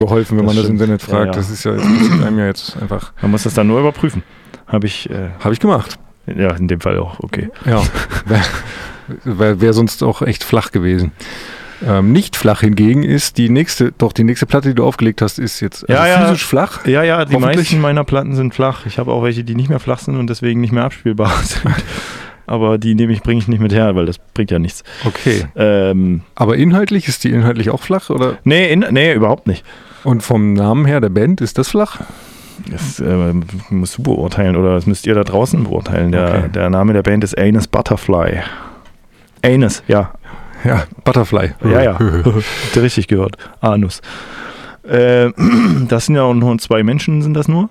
geholfen, wenn man das im Internet fragt. Ja. Das ist ja, das passiert einem ja jetzt einfach. Man muss das dann nur überprüfen. Habe ich gemacht. Ja, in dem Fall auch, okay. Ja, wäre sonst auch echt flach gewesen. Nicht flach hingegen ist die nächste Platte, die du aufgelegt hast, ist jetzt physisch flach. Ja, die meisten meiner Platten sind flach. Ich habe auch welche, die nicht mehr flach sind und deswegen nicht mehr abspielbar sind. Aber die bringe ich nicht mit her, weil das bringt ja nichts. Okay. Aber ist die inhaltlich auch flach, oder? Nee, überhaupt nicht. Und vom Namen her der Band, ist das flach? Das musst du beurteilen oder das müsst ihr da draußen beurteilen. Der Name der Band ist Anus Butterfly. Anus, ja. Ja, Butterfly. Ja. Habt ihr richtig gehört. Anus. Das sind ja auch nur 2 Menschen, sind das nur.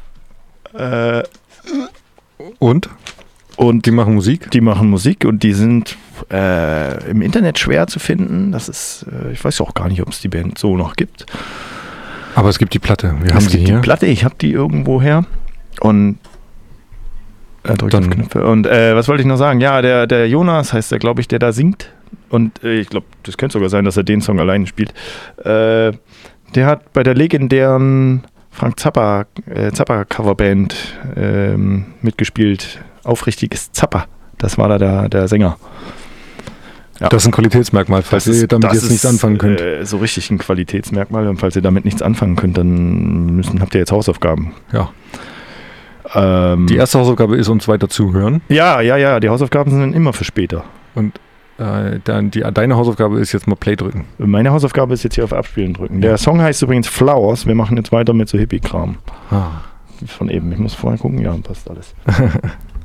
Und die machen Musik? Die machen Musik und die sind im Internet schwer zu finden. Das ist, ich weiß auch gar nicht, ob es die Band so noch gibt. Aber es gibt die Platte. Die Platte, ich habe die irgendwo her. Und was wollte ich noch sagen? Ja, der Jonas heißt der, glaube ich, der da singt. Und ich glaube, das könnte sogar sein, dass er den Song alleine spielt. Der hat bei der legendären Frank Zappa Coverband mitgespielt. Aufrichtiges Zappa. Das war da der Sänger. Ja. Das ist ein Qualitätsmerkmal, falls ihr damit jetzt nichts anfangen könnt. So richtig ein Qualitätsmerkmal. Und falls ihr damit nichts anfangen könnt, dann habt ihr jetzt Hausaufgaben. Ja. Die erste Hausaufgabe ist, uns weiter zuhören. Ja. Die Hausaufgaben sind immer für später. Und deine Hausaufgabe ist jetzt mal Play drücken. Meine Hausaufgabe ist jetzt hier auf Abspielen drücken. Der Song heißt übrigens Flowers. Wir machen jetzt weiter mit so Hippie-Kram. Von eben. Ich muss vorher gucken. Ja, passt alles.